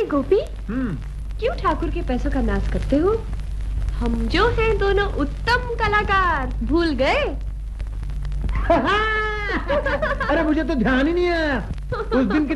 गोपी, क्यों ठाकुर के पैसों का नाश करते हो? हम जो हैं दोनों उत्तम कलाकार, भूल गए? अरे मुझे तो ध्यान ही नहीं आया उस दिन